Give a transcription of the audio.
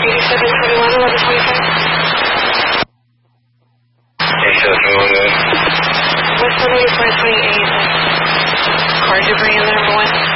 8721, 1125. 8721, What's the number 528? Car debris in the number 1?